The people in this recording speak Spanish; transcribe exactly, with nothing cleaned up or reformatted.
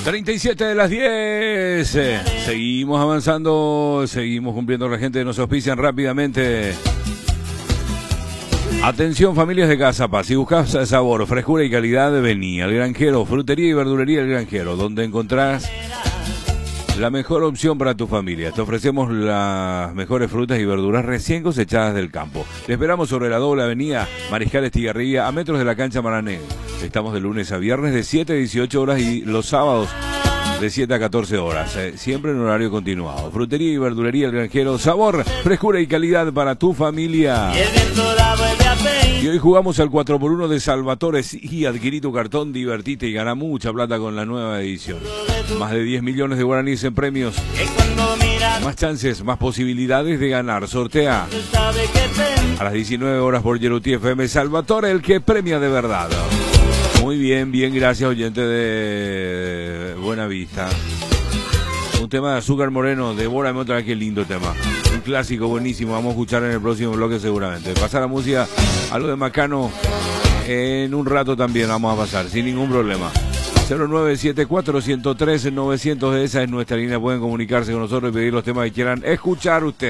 treinta y siete de las diez. Seguimos avanzando, seguimos cumpliendo. La gente nos auspician rápidamente. Atención, familias de Casapa, si buscas sabor, frescura y calidad, vení al Granjero, frutería y verdulería El Granjero, donde encontrás la mejor opción para tu familia. Te ofrecemos las mejores frutas y verduras recién cosechadas del campo. Te esperamos sobre la doble avenida Mariscal Estigarribia, a metros de la cancha Marané. Estamos de lunes a viernes de siete a dieciocho horas y los sábados de siete a catorce horas, eh, siempre en horario continuado. Frutería y verdulería El Granjero, sabor, frescura y calidad para tu familia. Y hoy jugamos al cuatro por uno de Salvatores y adquirí tu cartón, divertite y gana mucha plata con la nueva edición. Más de diez millones de guaraníes en premios. Más chances, más posibilidades de ganar. Sortea a las diecinueve horas por Yeruti F M. Salvatore, el que premia de verdad. Muy bien, bien, gracias, oyente de Buena Vista. Un tema de Azúcar Moreno, Devórame otra vez, qué lindo tema. Un clásico buenísimo, vamos a escuchar en el próximo bloque seguramente. Pasar la música a lo de Macano en un rato también vamos a pasar, sin ningún problema. cero nueve siete cuatro, uno cero tres, novecientos, esa es nuestra línea, pueden comunicarse con nosotros y pedir los temas que quieran escuchar ustedes.